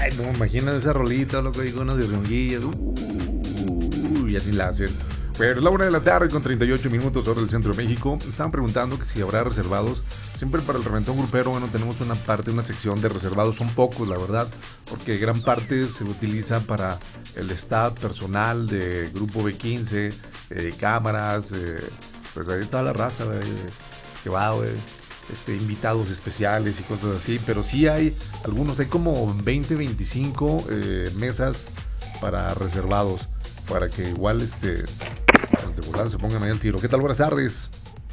Ay, no me imagino esa rolita, loco, digo, uno de ronguillas. Y así la hacen. Pero es la 1 de la tarde con 38 minutos, hora del centro de México. Estaban preguntando que si habrá reservados. Siempre para el reventón grupero, bueno, tenemos una parte, una sección de reservados. Son pocos, la verdad, porque gran parte se utiliza para el staff personal de Grupo B15, cámaras, pues ahí está la raza, que va, güey. Invitados especiales y cosas así, pero sí hay algunos, hay como 20, 25 mesas para reservados, para que igual de volar se pongan ahí al tiro. ¿Qué tal? Buenas tardes.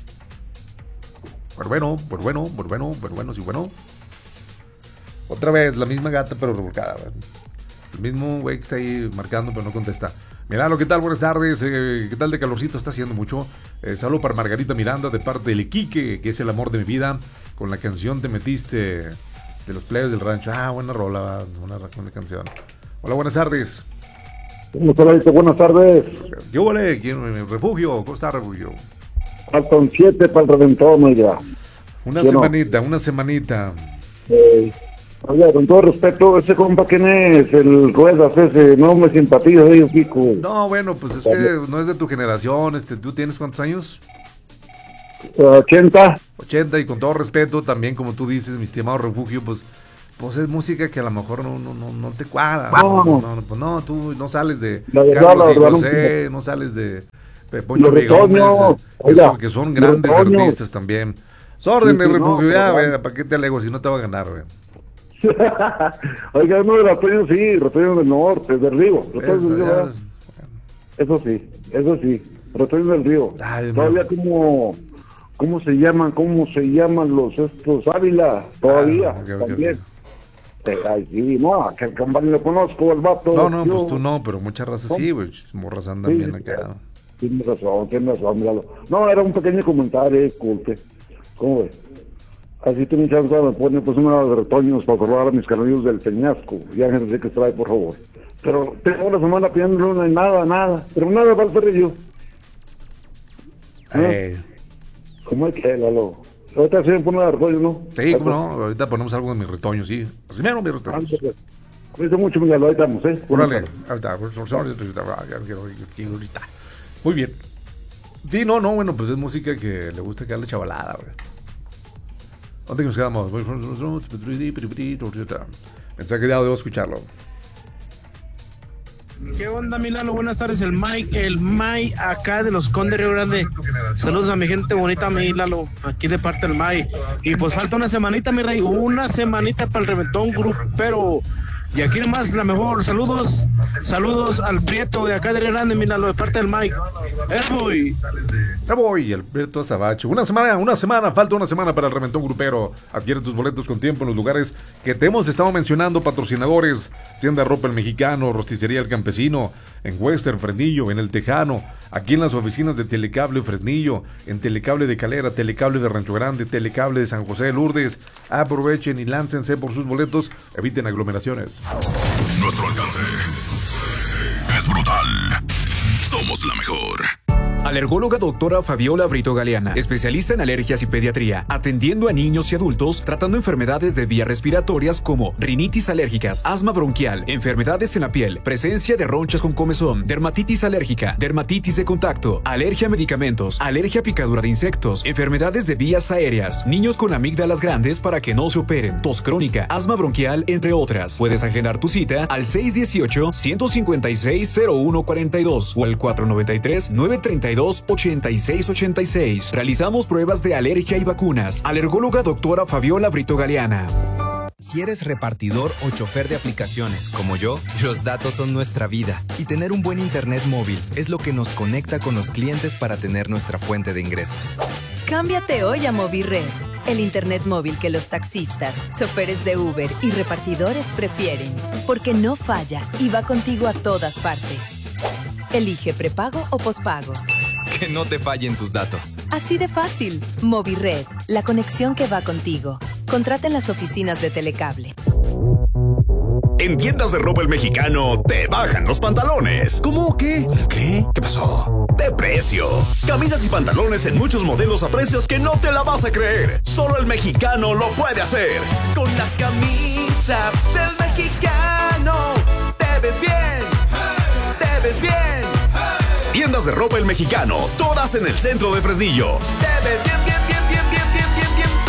Bueno, sí, bueno. Otra vez, la misma gata pero revolcada, ¿verdad? El mismo güey que está ahí marcando pero no contesta. Miralo, ¿qué tal? Buenas tardes. ¿Qué tal de calorcito? Está haciendo mucho. Saludo para Margarita Miranda de parte del Iquique, que es el amor de mi vida. Con la canción Te Metiste de los Plebes del Rancho. Buena rola, buena canción. Hola, buenas tardes. Buenas tardes. ¿Qué huele? Refugio, ¿cómo está Refugio? Faltan 7 para el reventón, oiga. Una semanita. Oiga, con todo respeto, ese compa, ¿quién es? El Ruedas ese, no me simpatiza, yo pico. No, bueno, pues es que no es de tu generación, ¿tú tienes cuántos años? 80. 80, y con todo respeto, también como tú dices, mi estimado Refugio, pues es música que a lo mejor no te cuadra. No, tú no sales de Carlos y José, no sales de Poncho Vigón, que son grandes artistas también. Órdenes, Refugio, ya, ¿para qué te alego si no te va a ganar, güey? Oiga, no de Retoño, sí, Retoño del Norte, del Río. Eso sí, Retoño del Río. Ay, todavía ¿cómo se llaman los estos Ávila? Todavía, también. Ay, sí, no, aquel campani lo conozco, el vato. No, pues tú no, pero muchas razas sí, güey. Morras andan bien acá. Tienes razón, míralo. No, era un pequeño comentario, disculpe. ¿Cómo ves? Así te me chance me pone pues una de retoños para acordar a mis canalillos del Peñasco. Ya gente que trae, por favor. Pero tengo una semana pidiendo nada. Pero nada va al Ferrillo. ¿Cómo es que, Lalo? Ahorita sí me pone una de retoños, ¿no? Sí, cómo no. Ahorita ponemos algo de mis retoños, sí. Así mero, mis retoños. Cuídate mucho, Miguel. Ahorita estamos, Órale. Ahorita. Muy bien. Sí, no, bueno, pues es música que le gusta quedar la chavalada, güey. ¿Dónde nos quedamos? Mensaje de audio, escucharlo. ¿Qué onda, Milano? Buenas tardes, el May acá de los Condes Río Grande. Saludos a mi gente bonita, Milano, aquí de parte del May. Y pues falta una semanita, mi rey, una semanita para el reventón grupero. Y aquí nomás la mejor, saludos al Prieto de acá de Río Grande, Milano, de parte del Mike. Voy, el Prieto Azabache. Falta una semana para el reventón grupero. Adquiere tus boletos con tiempo en los lugares que te hemos estado mencionando, patrocinadores: Tienda Ropa El Mexicano, Rosticería El Campesino, en Western, Fresnillo, en El Tejano, aquí en las oficinas de Telecable Fresnillo, en Telecable de Calera, Telecable de Rancho Grande, Telecable de San José de Lourdes. Aprovechen y láncense por sus boletos, eviten aglomeraciones. Nuestro alcance es brutal. Somos la mejor. Alergóloga doctora Fabiola Brito Galeana, especialista en alergias y pediatría, atendiendo a niños y adultos, tratando enfermedades de vías respiratorias como rinitis alérgicas, asma bronquial, enfermedades en la piel, presencia de ronchas con comezón, dermatitis alérgica, dermatitis de contacto, alergia a medicamentos, alergia a picadura de insectos, enfermedades de vías aéreas, niños con amígdalas grandes para que no se operen, tos crónica, asma bronquial, entre otras. Puedes agendar tu cita al 618-156-0142 o al 493-932-8686. Realizamos pruebas de alergia y vacunas. Alergóloga doctora Fabiola Brito Galeana. Si eres repartidor o chofer de aplicaciones, como yo, los datos son nuestra vida. Y tener un buen internet móvil es lo que nos conecta con los clientes para tener nuestra fuente de ingresos. Cámbiate hoy a Movirred, el internet móvil que los taxistas, choferes de Uber y repartidores prefieren, porque no falla y va contigo a todas partes. Elige prepago o pospago. Que no te fallen tus datos. Así de fácil. Movirred, la conexión que va contigo. Contrata en las oficinas de Telecable. En tiendas de ropa El Mexicano te bajan los pantalones. ¿Cómo qué? ¿Qué? ¿Qué pasó? De precio. Camisas y pantalones en muchos modelos a precios que no te la vas a creer. Solo El Mexicano lo puede hacer. Con las camisas del Mexicano ves bien, te ves bien. Tiendas de ropa El Mexicano, todas en el centro de Fresnillo. Te ves bien, bien, bien, bien, bien, bien, bien,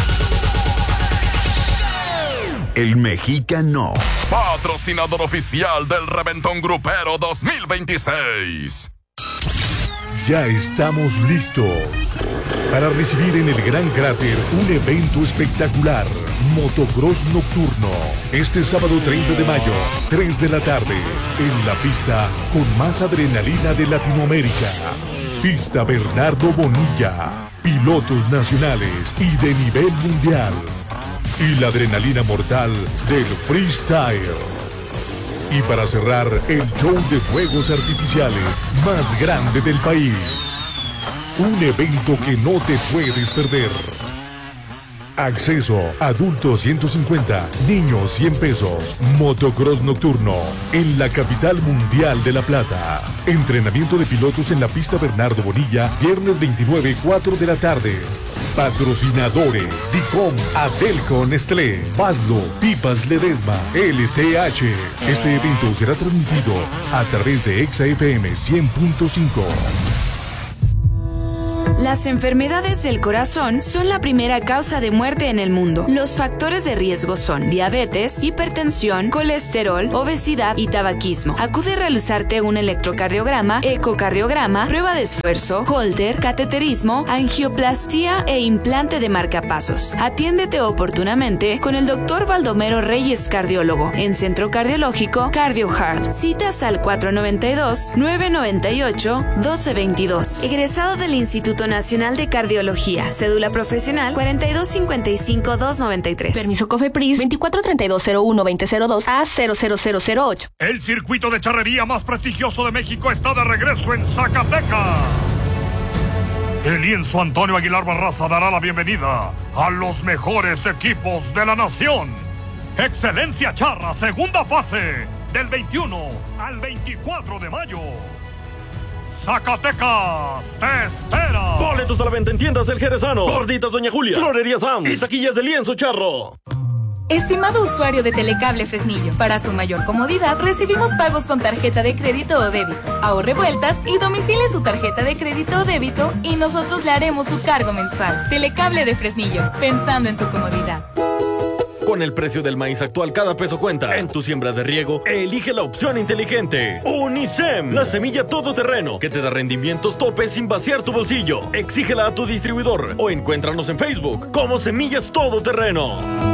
bien. El Mexicano. Patrocinador oficial del Reventón Grupero 2026. Ya estamos listos para recibir en el Gran Cráter un evento espectacular. Motocross nocturno. Este sábado 30 de mayo, 3 de la tarde, en la pista con más adrenalina de Latinoamérica. Pista Bernardo Bonilla. Pilotos nacionales y de nivel mundial. Y la adrenalina mortal del freestyle. Y para cerrar, el show de fuegos artificiales más grande del país. Un evento que no te puedes perder. Acceso, adultos 150, niños 100 pesos. Motocross nocturno en la capital mundial de La Plata. Entrenamiento de pilotos en la pista Bernardo Bonilla, viernes 29, 4 de la tarde. Patrocinadores: Dicom, Adelco, Nestlé, Fazlo, Pipas Ledesma, LTH. Este evento será transmitido a través de Exa FM 100.5. Las enfermedades del corazón son la primera causa de muerte en el mundo. Los factores de riesgo son diabetes, hipertensión, colesterol, obesidad y tabaquismo. Acude a realizarte un electrocardiograma, ecocardiograma, prueba de esfuerzo, Holter, cateterismo, angioplastía e implante de marcapasos. Atiéndete oportunamente con el Dr. Baldomero Reyes, cardiólogo, en Centro Cardiológico CardioHeart. Citas al 492-998-1222. Egresado del Instituto Nacional de Cardiología. Cédula profesional 4255-293. Permiso COFEPRIS 243201-2002 a 00008. El circuito de charrería más prestigioso de México está de regreso en Zacatecas. El lienzo Antonio Aguilar Barraza dará la bienvenida a los mejores equipos de la nación. Excelencia Charra, segunda fase, del 21 al 24 de mayo. Zacatecas te espera. Boletos a la venta en tiendas del Jerezano, Gorditas Doña Julia, Florería Sams y taquillas de Lienzo Charro. Estimado usuario de Telecable Fresnillo, para su mayor comodidad recibimos pagos con tarjeta de crédito o débito. Ahorre vueltas y domicile su tarjeta de crédito o débito y nosotros le haremos su cargo mensual. Telecable de Fresnillo, pensando en tu comodidad. Con el precio del maíz actual, cada peso cuenta. En tu siembra de riego, elige la opción inteligente. Unicem, la semilla todoterreno, que te da rendimientos tope sin vaciar tu bolsillo. Exígela a tu distribuidor o encuéntranos en Facebook como Semillas Todoterreno.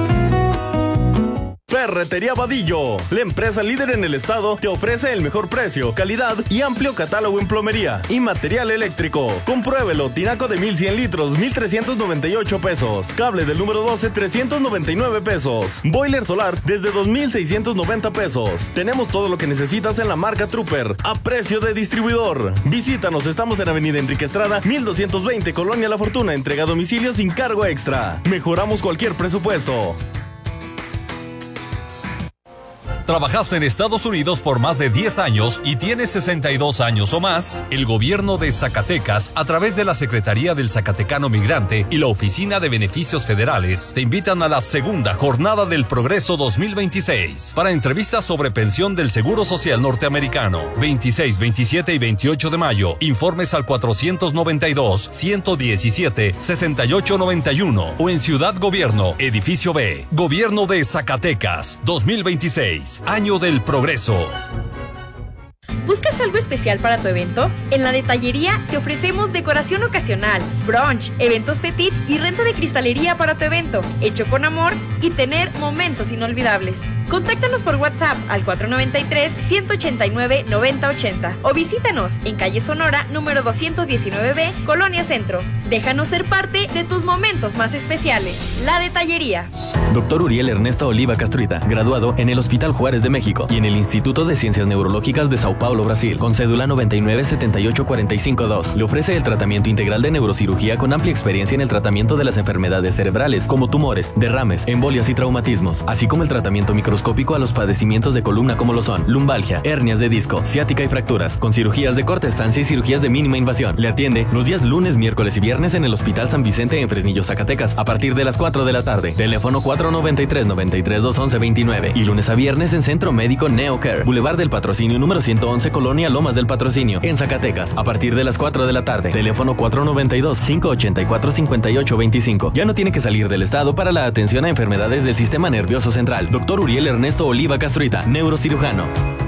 Ferretería Vadillo, la empresa líder en el estado, te ofrece el mejor precio, calidad y amplio catálogo en plomería y material eléctrico. Compruébelo, tinaco de 1100 litros, 1,398 pesos. Cable del número 12, 399 pesos. Boiler solar desde 2,690 pesos. Tenemos todo lo que necesitas en la marca Trooper, a precio de distribuidor. Visítanos, estamos en Avenida Enrique Estrada, 1220, Colonia La Fortuna, entrega a domicilio sin cargo extra. Mejoramos cualquier presupuesto. ¿Trabajaste en Estados Unidos por más de 10 años y tienes 62 años o más? El gobierno de Zacatecas, a través de la Secretaría del Zacatecano Migrante y la Oficina de Beneficios Federales, te invitan a la segunda Jornada del Progreso 2026 para entrevistas sobre pensión del Seguro Social Norteamericano. 26, 27 y 28 de mayo. Informes al 492-117-6891 o en Ciudad Gobierno, Edificio B. Gobierno de Zacatecas 2026. Año del Progreso. ¿Buscas algo especial para tu evento? En la detallería te ofrecemos decoración ocasional, brunch, eventos petit y renta de cristalería para tu evento, hecho con amor y tener momentos inolvidables. Contáctanos por WhatsApp al 493-189-9080 o visítanos en calle Sonora, número 219B, Colonia Centro. Déjanos ser parte de tus momentos más especiales. La detallería. Dr. Uriel Ernesto Oliva Castruita, graduado en el Hospital Juárez de México y en el Instituto de Ciencias Neurológicas de Sao Paulo, Brasil, con cédula 9978452. Le ofrece el tratamiento integral de neurocirugía con amplia experiencia en el tratamiento de las enfermedades cerebrales, como tumores, derrames, embolias y traumatismos, así como el tratamiento microscópico laparoscópico a los padecimientos de columna como lo son lumbalgia, hernias de disco, ciática y fracturas, con cirugías de corta estancia y cirugías de mínima invasión. Le atiende los días lunes, miércoles y viernes en el Hospital San Vicente en Fresnillo, Zacatecas, a partir de las 4 de la tarde. Teléfono 493-93-211-29 y lunes a viernes en Centro Médico NeoCare, Boulevard del Patrocinio número 111, Colonia Lomas del Patrocinio, en Zacatecas, a partir de las 4 de la tarde. Teléfono 492-584-5825. Ya no tiene que salir del estado para la atención a enfermedades del sistema nervioso central. Dr. Uriel Ernesto Oliva Castruita, neurocirujano.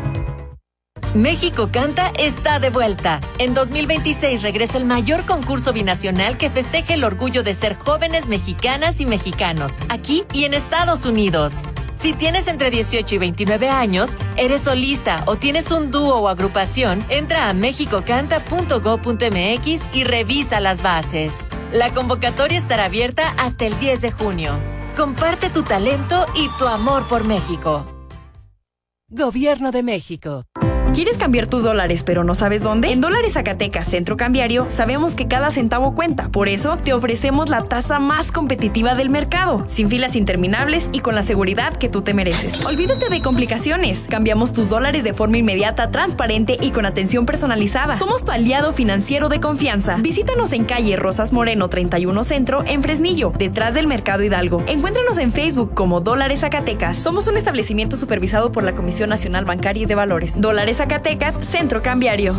México Canta está de vuelta. En 2026 regresa el mayor concurso binacional que festeje el orgullo de ser jóvenes mexicanas y mexicanos, aquí y en Estados Unidos. Si tienes entre 18 y 29 años, eres solista o tienes un dúo o agrupación, entra a mexicocanta.go.mx y revisa las bases. La convocatoria estará abierta hasta el 10 de junio. Comparte tu talento y tu amor por México. Gobierno de México. ¿Quieres cambiar tus dólares pero no sabes dónde? En Dólares Zacatecas Centro Cambiario sabemos que cada centavo cuenta. Por eso te ofrecemos la tasa más competitiva del mercado, sin filas interminables y con la seguridad que tú te mereces. Olvídate de complicaciones. Cambiamos tus dólares de forma inmediata, transparente y con atención personalizada. Somos tu aliado financiero de confianza. Visítanos en calle Rosas Moreno 31 Centro en Fresnillo, detrás del Mercado Hidalgo. Encuéntranos en Facebook como Dólares Zacatecas. Somos un establecimiento supervisado por la Comisión Nacional Bancaria y de Valores. Dólares Zacatecas, Centro Cambiario.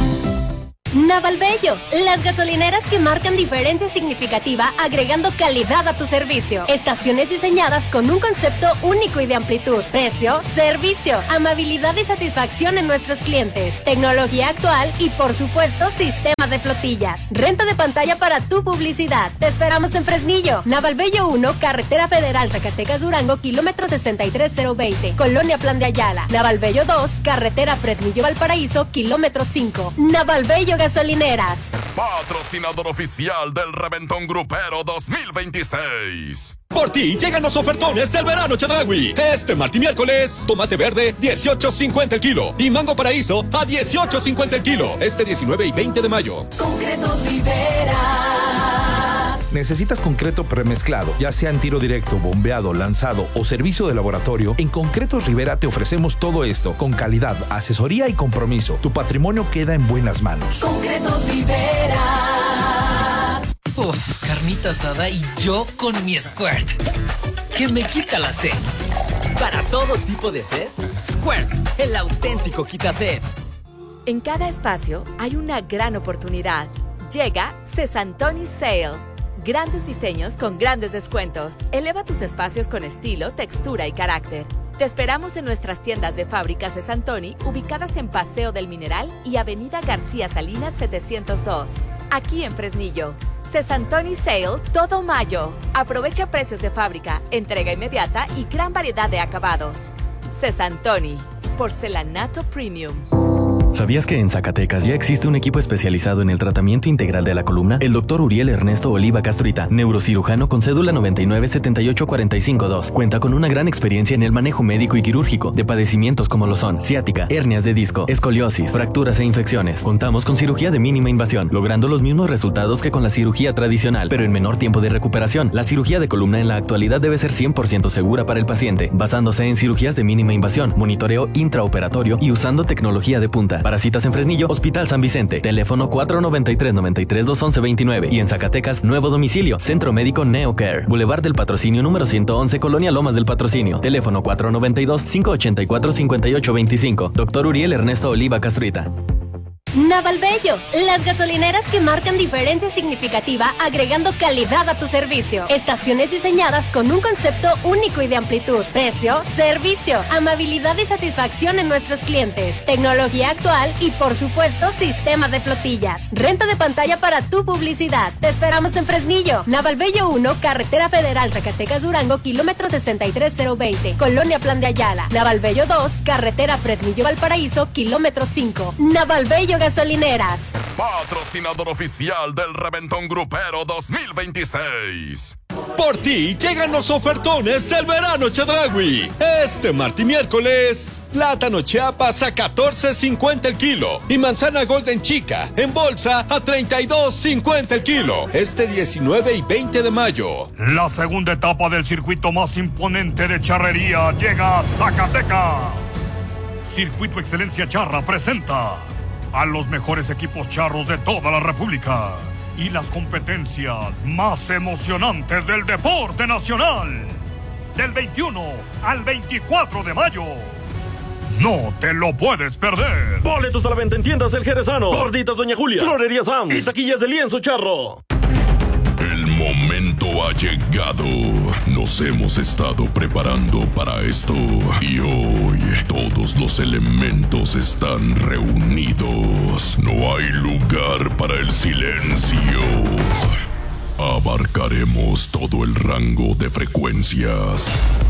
Navalbello, las gasolineras que marcan diferencia significativa agregando calidad a tu servicio. Estaciones diseñadas con un concepto único y de amplitud, precio, servicio, amabilidad y satisfacción en nuestros clientes, tecnología actual y por supuesto sistema de flotillas. Renta de pantalla para tu publicidad. Te esperamos en Fresnillo, Navalbello 1, Carretera Federal Zacatecas Durango, kilómetro 63020, Colonia Plan de Ayala. Navalbello 2, Carretera Fresnillo Valparaíso, kilómetro 5. Navalbello Gasolineras. Patrocinador oficial del Reventón Grupero 2026. Por ti llegan los ofertones del verano Chedraui. Este martes y miércoles, tomate verde 18.50 el kilo y mango paraíso a 18.50 el kilo. Este 19 y 20 de mayo. Concretos Rivera. ¿Necesitas concreto premezclado, ya sea en tiro directo, bombeado, lanzado o servicio de laboratorio? En Concretos Rivera te ofrecemos todo esto con calidad, asesoría y compromiso. Tu patrimonio queda en buenas manos. Concretos Rivera. Uf, carnita asada y yo con mi Squirt, que me quita la sed. Para todo tipo de sed, Squirt, el auténtico quita sed. En cada espacio hay una gran oportunidad. Llega Sesantoni Sale. Grandes diseños con grandes descuentos. Eleva tus espacios con estilo, textura y carácter. Te esperamos en nuestras tiendas de Fábrica Cesantoni, ubicadas en Paseo del Mineral y Avenida García Salinas 702. Aquí en Fresnillo. Cesantoni Sale todo mayo. Aprovecha precios de fábrica, entrega inmediata y gran variedad de acabados. Cesantoni, porcelanato premium. ¿Sabías que en Zacatecas ya existe un equipo especializado en el tratamiento integral de la columna? El Dr. Uriel Ernesto Oliva Castruita, neurocirujano con cédula 9978452. Cuenta con una gran experiencia en el manejo médico y quirúrgico de padecimientos como lo son ciática, hernias de disco, escoliosis, fracturas e infecciones. Contamos con cirugía de mínima invasión, logrando los mismos resultados que con la cirugía tradicional, pero en menor tiempo de recuperación. La cirugía de columna en la actualidad debe ser 100% segura para el paciente, basándose en cirugías de mínima invasión, monitoreo intraoperatorio y usando tecnología de punta. Para citas en Fresnillo, Hospital San Vicente, teléfono 493-93-211-29 y en Zacatecas, nuevo domicilio, Centro Médico NeoCare, Boulevard del Patrocinio número 111, Colonia Lomas del Patrocinio, teléfono 492-584-5825, Dr. Uriel Ernesto Oliva Castruita. Navalbello, las gasolineras que marcan diferencia significativa agregando calidad a tu servicio. Estaciones diseñadas con un concepto único y de amplitud, precio, servicio, amabilidad y satisfacción en nuestros clientes, tecnología actual y por supuesto sistema de flotillas. Renta de pantalla para tu publicidad. Te esperamos en Fresnillo, Navalbello 1, Carretera Federal Zacatecas Durango, kilómetro 63020, Colonia Plan de Ayala. Navalbello 2, Carretera Fresnillo Valparaíso, kilómetro 5. Navalbello Gasolineras. Patrocinador oficial del Reventón Grupero 2026. Por ti llegan los ofertones del verano Chedraui. Este martes y miércoles, plátano Chiapas a $14.50 el kilo y manzana Golden Chica en bolsa a $32.50 el kilo. Este 19 y 20 de mayo. La segunda etapa del circuito más imponente de charrería llega a Zacatecas. Circuito Excelencia Charra presenta a los mejores equipos charros de toda la República y las competencias más emocionantes del deporte nacional. Del 21 al 24 de mayo. No te lo puedes perder. Boletos a la venta en tiendas El Jerezano, Gorditas Doña Julia, Florería Sams y taquillas de Lienzo Charro. El momento ha llegado. Nos hemos estado preparando para esto y hoy todos los elementos están reunidos. No hay lugar para el silencio. Abarcaremos todo el rango de frecuencias.